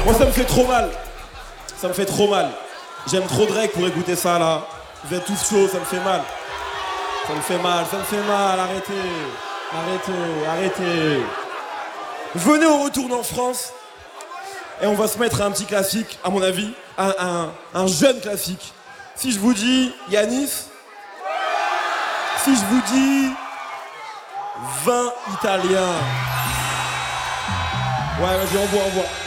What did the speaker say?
Moi, ça me fait trop mal. Ça me fait trop mal. J'aime trop Drake pour écouter ça, là. Vous êtes tous chauds, ça me fait mal. Ça me fait mal, ça me fait mal. Arrêtez. Arrêtez, arrêtez. Venez, on retourne en France. Et on va se mettre à un petit classique, à mon avis. Un jeune classique. Si je vous dis Yanis. Si je vous dis vin italien. Ouais, vas-y, on voit.